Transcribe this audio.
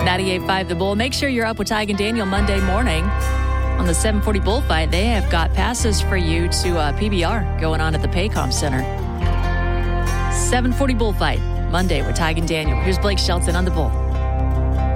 98.5 The Bull. Make sure you're up with Tig and Daniel Monday morning. On the 740 Bullfight, they have got passes for you to PBR going on at the Paycom Center. 740 Bullfight, Monday with Tig and Daniel. Here's Blake Shelton on the Bull.